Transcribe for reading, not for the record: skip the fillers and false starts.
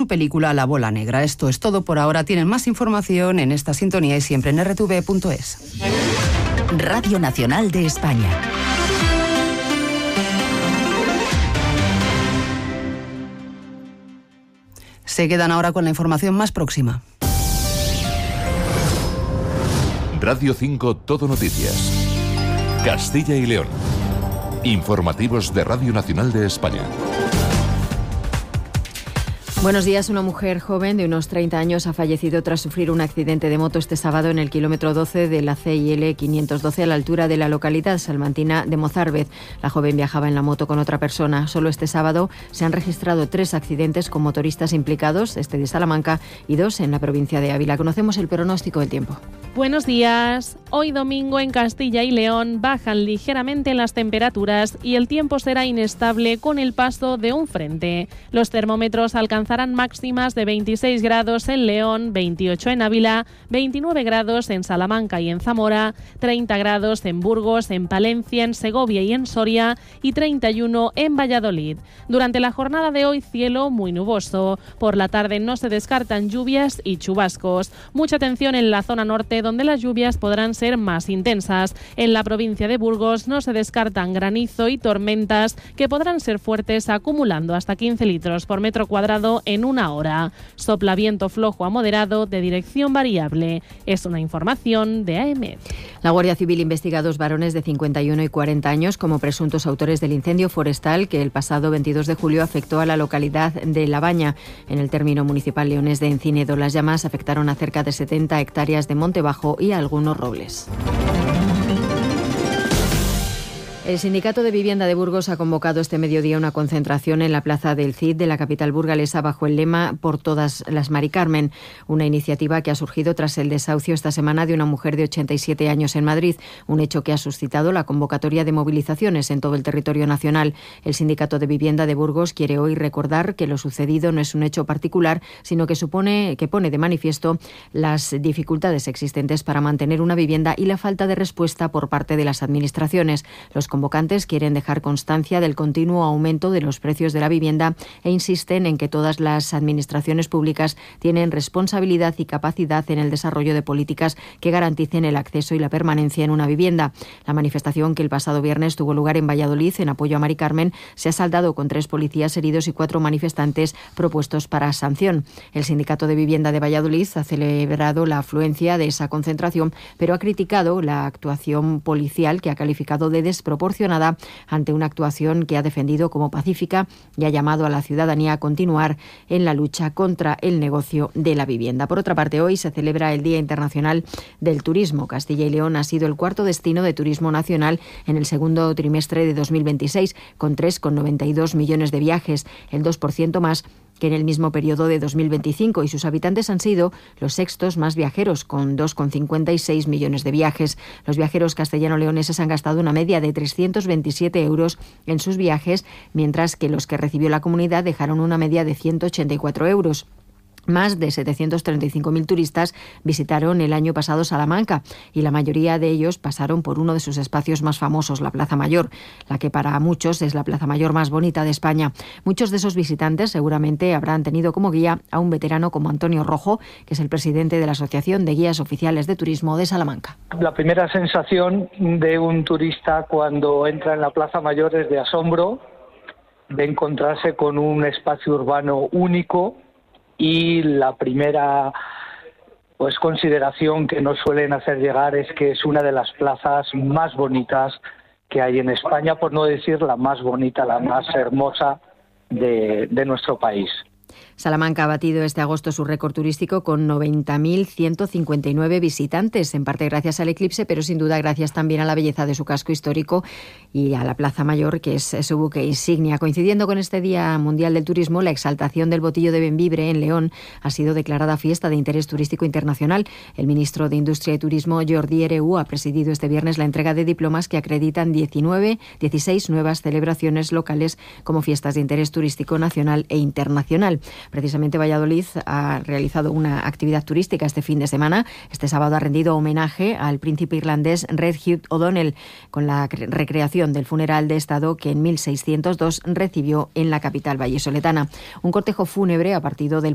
su película La Bola Negra. Esto es todo por ahora. Tienen más información en esta sintonía y siempre en rtv.es. Radio Nacional de España. Se quedan ahora con la información más próxima. Radio 5 Todo Noticias. Castilla y León. Informativos de Radio Nacional de España. Buenos días. Una mujer joven de unos 30 años ha fallecido tras sufrir un accidente de moto este sábado en el kilómetro 12 de la CIL 512 a la altura de la localidad salmantina de Mozárvez. La joven viajaba en la moto con otra persona. Solo este sábado se han registrado 3 accidentes con motoristas implicados, este de Salamanca y 2 en la provincia de Ávila. Conocemos el pronóstico del tiempo. Buenos días. Hoy domingo en Castilla y León bajan ligeramente las temperaturas y el tiempo será inestable con el paso de un frente. Los termómetros alcanzarán máximas de 26 grados en León, 28 en Ávila, 29 grados en Salamanca y en Zamora, 30 grados en Burgos, en Palencia, en Segovia y en Soria y 31 en Valladolid. Durante la jornada de hoy, cielo muy nuboso. Por la tarde no se descartan lluvias y chubascos. Mucha atención en la zona norte, donde las lluvias podrán ser más intensas. En la provincia de Burgos no se descartan granizo y tormentas que podrán ser fuertes, acumulando hasta 15 litros por metro cuadrado en una hora. Sopla viento flojo a moderado de dirección variable. Es una información de AEMET. La Guardia Civil investiga a 2 varones de 51 y 40 años como presuntos autores del incendio forestal que el pasado 22 de julio afectó a la localidad de La Baña, en el término municipal leonés de Encinedo. Las llamas afectaron a cerca de 70 hectáreas de monte bajo y a algunos robles. El Sindicato de Vivienda de Burgos ha convocado este mediodía una concentración en la plaza del Cid de la capital burgalesa bajo el lema Por todas las Mari Carmen, una iniciativa que ha surgido tras el desahucio esta semana de una mujer de 87 años en Madrid, un hecho que ha suscitado la convocatoria de movilizaciones en todo el territorio nacional. El Sindicato de Vivienda de Burgos quiere hoy recordar que lo sucedido no es un hecho particular, sino que pone de manifiesto las dificultades existentes para mantener una vivienda y la falta de respuesta por parte de las administraciones. Los convocantes quieren dejar constancia del continuo aumento de los precios de la vivienda e insisten en que todas las administraciones públicas tienen responsabilidad y capacidad en el desarrollo de políticas que garanticen el acceso y la permanencia en una vivienda. La manifestación, que el pasado viernes tuvo lugar en Valladolid en apoyo a Mari Carmen, se ha saldado con 3 policías heridos y 4 manifestantes propuestos para sanción. El Sindicato de Vivienda de Valladolid ha celebrado la afluencia de esa concentración, pero ha criticado la actuación policial, que ha calificado de desproporcionada ante una actuación que ha defendido como pacífica, y ha llamado a la ciudadanía a continuar en la lucha contra el negocio de la vivienda. Por otra parte, hoy se celebra el Día Internacional del Turismo. Castilla y León ha sido el 4º destino de turismo nacional en el segundo trimestre de 2026, con 3,92 millones de viajes, el 2% más que en el mismo periodo de 2025, y sus habitantes han sido los 6º más viajeros, con 2,56 millones de viajes. Los viajeros castellano-leoneses han gastado una media de 327 euros en sus viajes, mientras que los que recibió la comunidad dejaron una media de 184 euros. Más de 735.000 turistas visitaron el año pasado Salamanca, y la mayoría de ellos pasaron por uno de sus espacios más famosos, la Plaza Mayor, la que para muchos es la plaza mayor más bonita de España. Muchos de esos visitantes seguramente habrán tenido como guía a un veterano como Antonio Rojo, que es el presidente de la Asociación de Guías Oficiales de Turismo de Salamanca. La primera sensación de un turista cuando entra en la Plaza Mayor es de asombro, de encontrarse con un espacio urbano único. Y la primera consideración que nos suelen hacer llegar es que es una de las plazas más bonitas que hay en España, por no decir la más bonita, la más hermosa de nuestro país. Salamanca ha batido este agosto su récord turístico con 90.159 visitantes, en parte gracias al eclipse, pero sin duda gracias también a la belleza de su casco histórico y a la Plaza Mayor, que es su buque insignia. Coincidiendo con este Día Mundial del Turismo, la exaltación del Botillo de Bembibre en León ha sido declarada fiesta de interés turístico internacional. El ministro de Industria y Turismo, Jordi Hereu, ha presidido este viernes la entrega de diplomas que acreditan 16 nuevas celebraciones locales como fiestas de interés turístico nacional e internacional. Precisamente Valladolid ha realizado una actividad turística este fin de semana. Este sábado ha rendido homenaje al príncipe irlandés Red Hugh O'Donnell con la recreación del funeral de Estado que en 1602 recibió en la capital vallisoletana. Un cortejo fúnebre ha partido del